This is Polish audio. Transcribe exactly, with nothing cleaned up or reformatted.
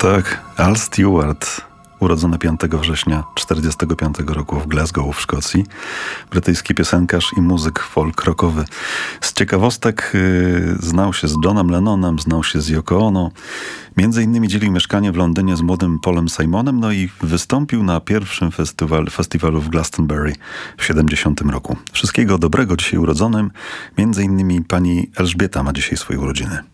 Tak, Al Stewart, urodzony piątego września czterdziestego piątego roku w Glasgow w Szkocji, brytyjski piosenkarz i muzyk folk rockowy. Z ciekawostek yy, znał się z Johnem Lennonem, znał się z Yoko Ono. Między innymi dzielił mieszkanie w Londynie z młodym Paulem Simonem, no i wystąpił na pierwszym festiwal, festiwalu w Glastonbury w siedemdziesiątym roku. Wszystkiego dobrego dzisiaj urodzonym. Między innymi pani Elżbieta ma dzisiaj swoje urodziny.